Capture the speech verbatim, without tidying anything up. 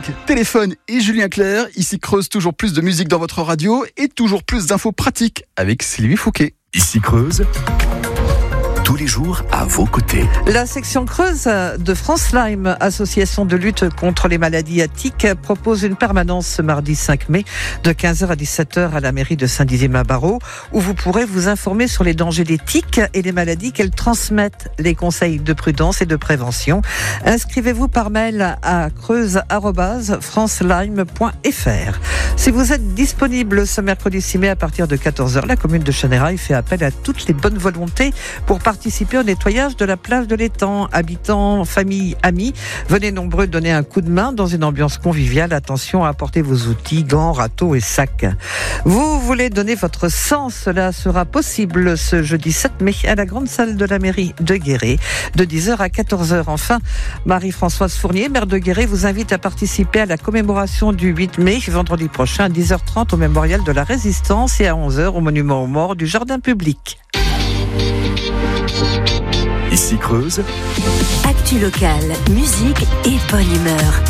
Franck, Téléphone et Julien Clerc. Ici Creuse, toujours plus de musique dans votre radio et toujours plus d'infos pratiques avec Sylvie Fouquet. Ici Creuse, tous les jours à vos côtés. La section Creuse de France Lyme, association de lutte contre les maladies à tiques, propose une permanence ce mardi cinq mai de quinze heures à dix-sept heures à la mairie de Saint-Dizier-Mabarot, où vous pourrez vous informer sur les dangers des tiques et les maladies qu'elles transmettent, les conseils de prudence et de prévention. Inscrivez-vous par mail à creuse arobase francelyme point f r. Si vous êtes disponible ce mercredi six mai à partir de quatorze heures, la commune de Cheneraille fait appel à toutes les bonnes volontés pour participer au nettoyage de la plage de l'étang. Habitants, familles, amis, venez nombreux donner un coup de main dans une ambiance conviviale. Attention à apporter vos outils, gants, râteaux et sacs. Vous voulez donner votre sang? Cela sera possible ce jeudi sept mai à la grande salle de la mairie de Guéret, de dix heures à quatorze heures. Enfin, Marie-Françoise Fournier, maire de Guéret, vous invite à participer à la commémoration du huit mai, vendredi prochain à dix heures trente au mémorial de la Résistance et à onze heures au monument aux morts du jardin public. Ici Creuse, actu locale, musique et bonne humeur.